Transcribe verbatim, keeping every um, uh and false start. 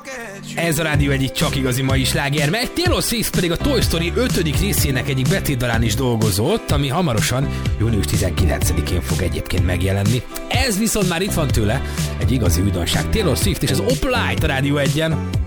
Ez a Rádió egyik csak igazi mai sláger, mert Taylor Swift pedig a Toy Story ötödik részének egyik betétdalán is dolgozott, ami hamarosan június tizenkilencedikén fog egyébként megjelenni. Ez viszont már itt van tőle, egy igazi újdonság. Taylor Swift és az Opalite a Rádió egyen.